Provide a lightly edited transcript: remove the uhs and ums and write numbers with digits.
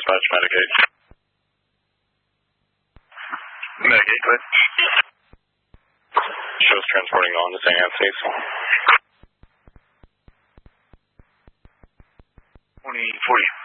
dispatch, Medicaid. Medicaid, go ahead. Shows transporting on to St. Anthony's. 2040.